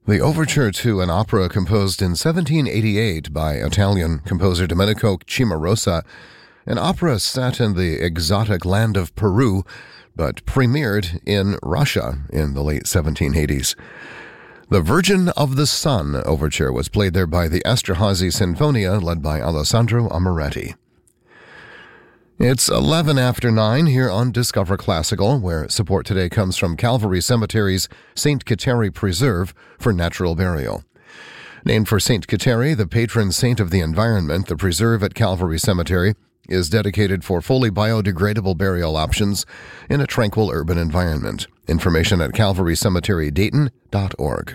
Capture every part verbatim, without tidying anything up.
The overture to an opera composed in seventeen eighty-eight by Italian composer Domenico Cimarosa, an opera set in the exotic land of Peru, but premiered in Russia in the late seventeen eighties. The Virgin of the Sun overture was played there by the Esterhazy Sinfonia, led by Alessandro Amoretti. It's eleven after nine here on Discover Classical, where support today comes from Calvary Cemetery's Saint Kateri Preserve for natural burial. Named for Saint Kateri, the patron saint of the environment, the preserve at Calvary Cemetery is dedicated for fully biodegradable burial options in a tranquil urban environment. Information at calvary cemetery dayton dot org.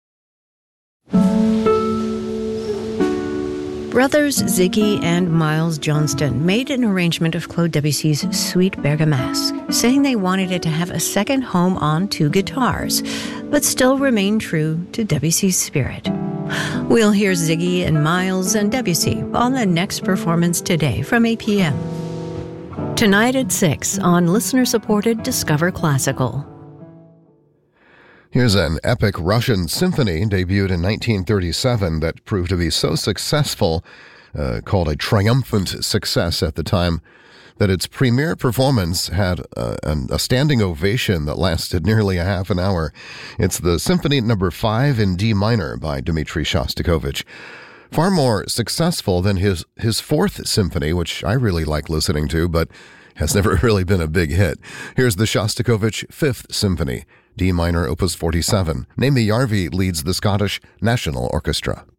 Brothers Ziggy and Miles Johnston made an arrangement of Claude Debussy's Suite Bergamasque, saying they wanted it to have a second home on two guitars, but still remain true to Debussy's spirit. We'll hear Ziggy and Miles and Debussy on the next performance today from eight p.m. Tonight at six on listener-supported Discover Classical. Here's an epic Russian symphony debuted in nineteen thirty-seven that proved to be so successful, uh, called a triumphant success at the time, that its premiere performance had uh, an, a standing ovation that lasted nearly a half an hour. It's the Symphony Number five in D minor by Dmitri Shostakovich. Far more successful than his, his fourth symphony, which I really like listening to, but has never really been a big hit. Here's the Shostakovich Fifth Symphony, D minor, opus forty-seven. Naomi Jarvi leads the Scottish National Orchestra.